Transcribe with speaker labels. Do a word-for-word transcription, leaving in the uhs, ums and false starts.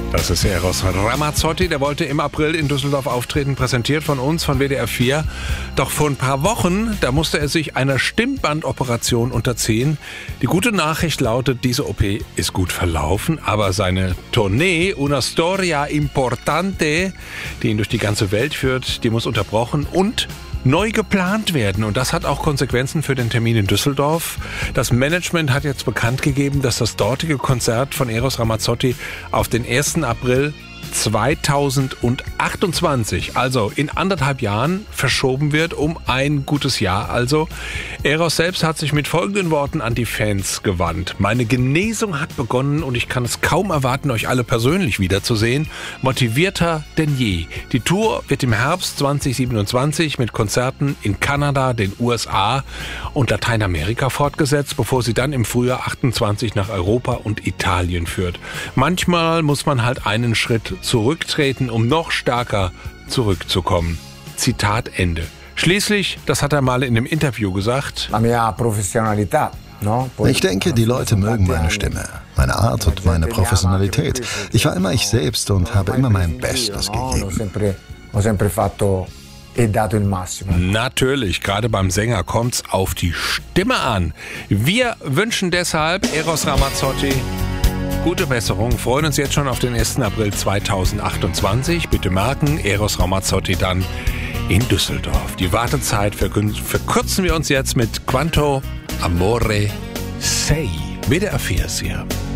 Speaker 1: Das ist Eros Ramazzotti, der wollte im April in Düsseldorf auftreten, präsentiert von uns, von W D R vier. Doch vor ein paar Wochen, da musste er sich einer Stimmbandoperation unterziehen. Die gute Nachricht lautet, diese O P ist gut verlaufen, aber seine Tournee Una Storia Importante, die ihn durch die ganze Welt führt, die muss unterbrochen und neu geplant werden. Und das hat auch Konsequenzen für den Termin in Düsseldorf. Das Management hat jetzt bekannt gegeben, dass das dortige Konzert von Eros Ramazzotti auf den ersten April zweitausendachtundzwanzig, also in anderthalb Jahren, verschoben wird, um ein gutes Jahr. Also, Eros selbst hat sich mit folgenden Worten an die Fans gewandt. Meine Genesung hat begonnen und ich kann es kaum erwarten, euch alle persönlich wiederzusehen. Motivierter denn je. Die Tour wird im Herbst zweitausendsiebenundzwanzig mit Konzerten in Kanada, den U S A und Lateinamerika fortgesetzt, bevor sie dann im Frühjahr achtundzwanzig nach Europa und Italien führt. Manchmal muss man halt einen Schritt zurücktreten, um noch stärker zurückzukommen. Zitat Ende. Schließlich, das hat er mal in einem Interview gesagt,
Speaker 2: ich denke, die Leute mögen meine Stimme, meine Art und meine Professionalität. Ich war immer ich selbst und habe immer mein Bestes gegeben.
Speaker 1: Natürlich, gerade beim Sänger kommt's auf die Stimme an. Wir wünschen deshalb Eros Ramazzotti gute Besserung, freuen uns jetzt schon auf den ersten April zweitausendachtundzwanzig. Bitte merken, Eros Ramazzotti dann in Düsseldorf. Die Wartezeit verkürzen wir uns jetzt mit Quanto Amore Sei. W D R vier ist hier.